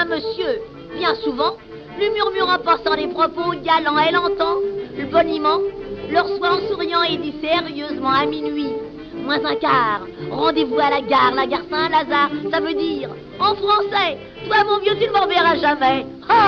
un monsieur. Bien souvent, lui murmure en passant des propos galants, elle entend, le boniment, le reçoit en souriant et dit sérieusement à minuit, moins un quart, rendez-vous à la gare Saint-Lazare, ça veut dire, en français, toi mon vieux tu ne m'en verras jamais.